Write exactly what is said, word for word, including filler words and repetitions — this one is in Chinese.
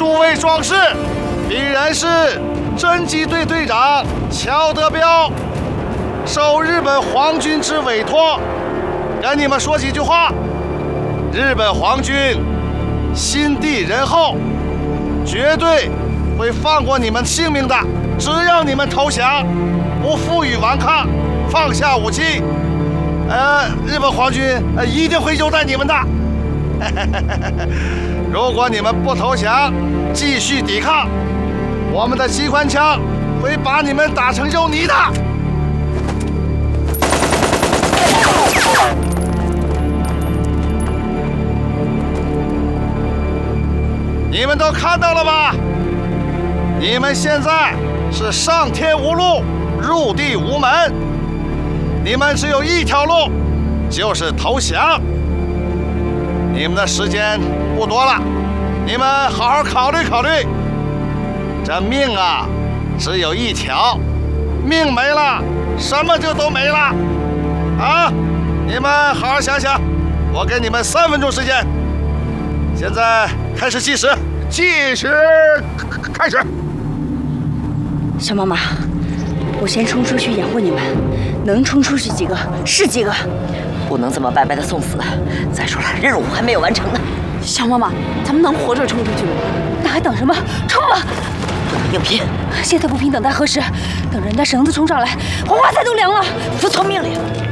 诸位壮士，必然是侦缉队队长乔德彪受日本皇军之委托，跟你们说几句话。日本皇军心地仁厚，绝对会放过你们性命的。只要你们投降，不负隅顽抗，放下武器，呃，日本皇军呃一定会优待你们的。如果你们不投降，继续抵抗，我们的机关枪会把你们打成肉泥的。你们都看到了吧？你们现在是上天无路，入地无门，你们只有一条路，就是投降。你们的时间不多了，你们好好考虑考虑。这命啊，只有一条，命没了，什么就都没了。啊，你们好好想想，我给你们三分钟时间。现在开始计时，计时开始。 小妈妈，我先冲出去掩护你们，能冲出去几个是几个。 不能这么白白的送死。再说了，任务还没有完成呢。 小妈妈，咱们能活着冲出去吗？那还等什么？冲吧！ 不能硬拼。 现在不拼，等待何时？等人家绳子冲上来，黄花菜都凉了。 服从命令。